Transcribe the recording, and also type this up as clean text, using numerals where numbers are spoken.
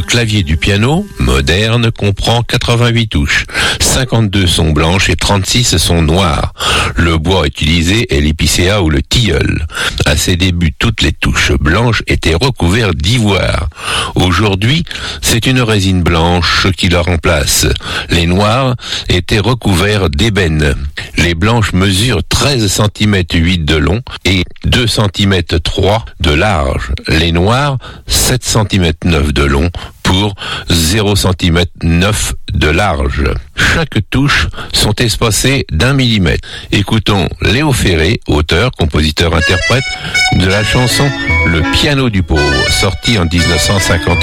clavier du piano, moderne, comprend 88 touches. 52 sont blanches et 36 sont noires. Le bois utilisé est l'épicéa ou le tilleul. À ses débuts, toutes les touches blanches étaient recouvertes d'ivoire. Aujourd'hui, c'est une résine blanche qui la remplace. Les noirs étaient recouverts d'ébène. Les blanches mesurent 13 cm 8 de long et 2 cm 3 de large. Les noirs, 7 cm 9 de long pour 0 cm 9 de large. Chaque touche sont espacées d'1 millimètre. Écoutons Léo Ferré, auteur, compositeur, interprète de la chanson Le piano du pauvre, sortie en 1951.